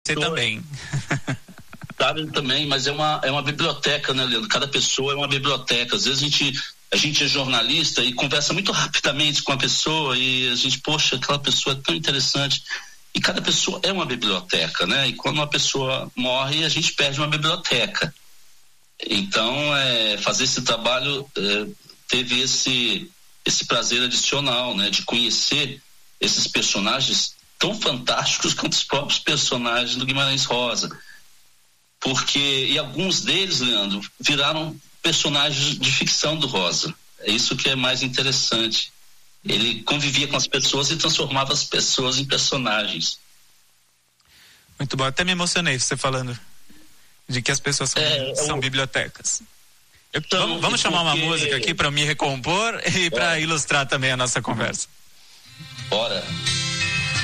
Você também. Sabe também, mas é uma biblioteca, né, Leandro? Cada pessoa é uma biblioteca. Às vezes a gente é jornalista e conversa muito rapidamente com a pessoa e a gente, poxa, aquela pessoa é tão interessante. E cada pessoa é uma biblioteca, né? E quando uma pessoa morre, a gente perde uma biblioteca. Então, fazer esse trabalho teve esse prazer adicional, né? De conhecer esses personagens tão fantásticos quanto os próprios personagens do Guimarães Rosa. E alguns deles, Leandro, viraram personagens de ficção do Rosa. É isso que é mais interessante. Ele convivia com as pessoas e transformava as pessoas em personagens. Muito bom, até me emocionei você falando de que as pessoas são bibliotecas. Vamos chamar uma música aqui para me recompor e para ilustrar também a nossa conversa. Bora.